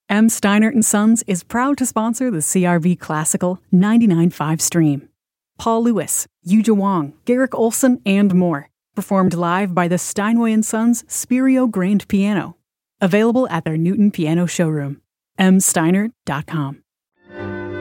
M. Steinert & Sons is proud to sponsor the CRV Classical 99.5 stream. Paul Lewis, Yuja Wong, Garrick Olson, and more. Performed live by the Steinway & Sons Spirio Grand Piano. Available at their Newton Piano showroom. msteinert.com.